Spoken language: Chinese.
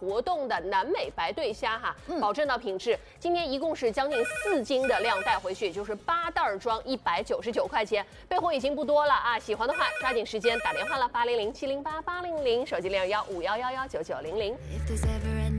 活动的南美白对虾哈，保证到品质。今天一共是将近4斤的量带回去，也就是8袋装，199块钱，备货已经不多了啊！喜欢的话抓紧时间打电话了，800-708-800，手机021-5111-9900。